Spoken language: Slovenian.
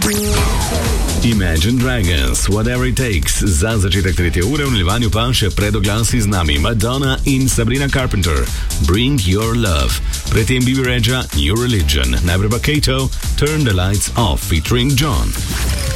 Imagine Dragons, Whatever It Takes. Za začetek 3. ure v nadaljevanju pa še predoglasi z nami Madonna in Sabrina Carpenter. Bring Your Love. Predtem Bibi Regia, New Religion. Najprej pa Kato, Turn the Lights Off featuring John.